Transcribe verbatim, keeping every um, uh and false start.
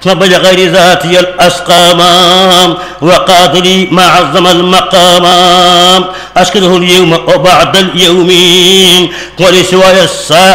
فبلغ ذاتي الأسقام وقاتلي ما عظم المقام أشكره اليوم وبعد اليوم ولسواي الساعة